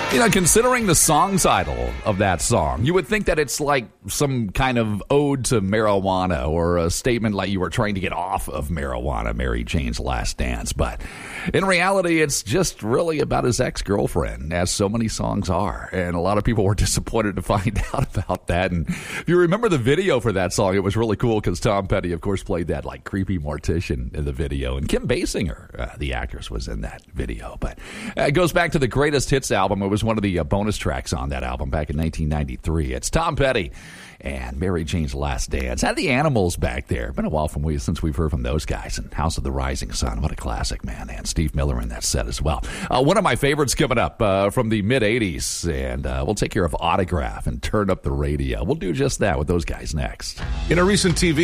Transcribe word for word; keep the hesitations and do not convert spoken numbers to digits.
You know, considering the song title of that song, you would think that it's like some kind of ode to marijuana or a statement like you were trying to get off of marijuana, Mary Jane's Last Dance. But in reality, it's just really about his ex-girlfriend, as so many songs are. And a lot of people were disappointed to find out about that. And if you remember the video for that song, it was really cool because Tom Petty, of course, played that like creepy mortician in the video. And Kim Basinger, uh, the actress, was in that video. But uh, it goes back to the Greatest Hits album. It was one of the uh, bonus tracks on that album back in nineteen ninety-three. It's Tom Petty and Mary Jane's Last Dance. Had the Animals back there. Been a while from we since we've heard from those guys. And House of the Rising Sun, what a classic, man. And Steve Miller in that set as well. Uh, one of my favorites coming up uh, from the mid-eighties. And uh, we'll take care of Autograph and turn up the radio. We'll do just that with those guys next. In a recent T V